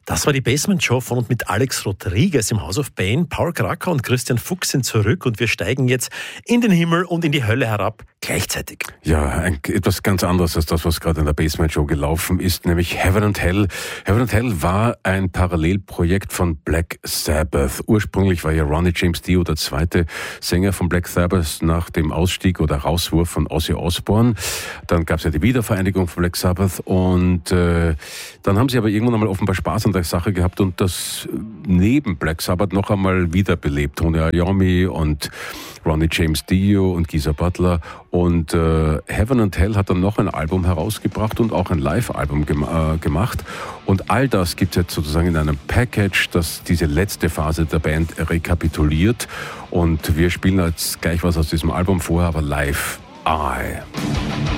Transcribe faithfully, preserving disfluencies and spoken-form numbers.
Das war die Basement Show von und mit Alex Rodriguez im House of Pain. Paul Kracker und Christian Fuchs sind zurück und wir steigen jetzt in den Himmel und in die Hölle herab gleichzeitig. Ja, ein, etwas ganz anderes als das, was gerade in der Basement Show gelaufen ist, nämlich Heaven and Hell. Heaven and Hell war ein Parallelprojekt von Black Sabbath. Ursprünglich war ja Ronnie James Dio der zweite Sänger von Black Sabbath nach dem Ausstieg oder Rauswurf von Ozzy Osbourne. Dann gab es ja die Wiedervereinigung von Black Sabbath und äh, dann haben sie aber irgendwann einmal offenbar Spaß an der Sache gehabt und das neben Black Sabbath noch einmal wiederbelebt. Tony Iommi und Ronnie James Dio und Geezer Butler und äh, Heaven and Hell hat dann noch ein Album herausgebracht und auch ein Live-Album gem- äh, gemacht und all das gibt es jetzt sozusagen in einem Package, das diese letzte Phase der Band rekapituliert und wir spielen jetzt gleich was aus diesem Album vor, aber live. I